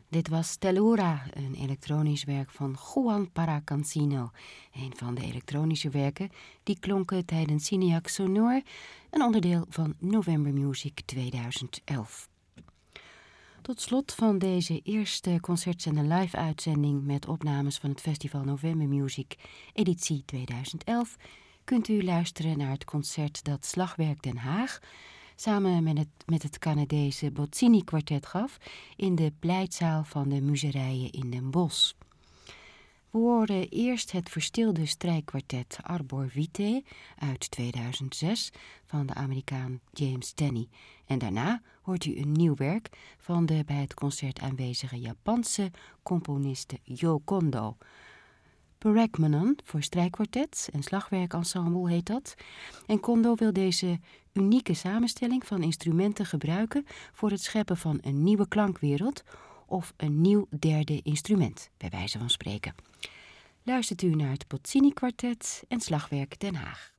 Dit was Tellura, een elektronisch werk van Juan Paracancino. Een van de elektronische werken die klonken tijdens Cineac Sonor, een onderdeel van November Music 2011. Tot slot van deze eerste concertzender live-uitzending met opnames van het festival November Music editie 2011... kunt u luisteren naar het concert dat Slagwerk Den Haag samen met het Canadese Bozzini Quartet gaf in de pleitzaal van de Muzerijen in Den Bosch. We horen eerst het verstilde strijkkwartet Arbor Vitae uit 2006 van de Amerikaan James Tenney. En daarna hoort u een nieuw werk van de bij het concert aanwezige Japanse componiste Yo Kondo. Paragmanon voor strijkkwartet en slagwerkensemble heet dat. En Kondo wil deze unieke samenstelling van instrumenten gebruiken voor het scheppen van een nieuwe klankwereld of een nieuw derde instrument, bij wijze van spreken. Luistert u naar het Bozzini Quartet en Slagwerk Den Haag.